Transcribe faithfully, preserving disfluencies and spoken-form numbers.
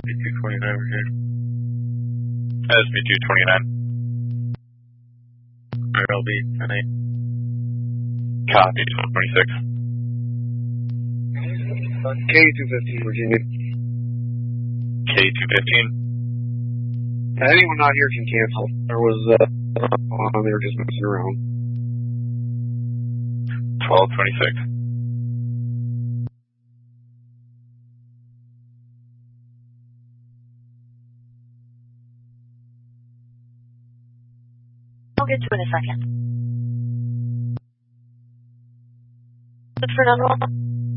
B two twenty-nine, we're here. That's B two twenty-nine. R L B ten eight. Copy, one twenty-six. K two fifteen, Virginia. K two fifteen. Anyone not here can cancel. There was, uh, on, they were just messing around. twelve twenty-six. I'll get to it in a second. Good for another one?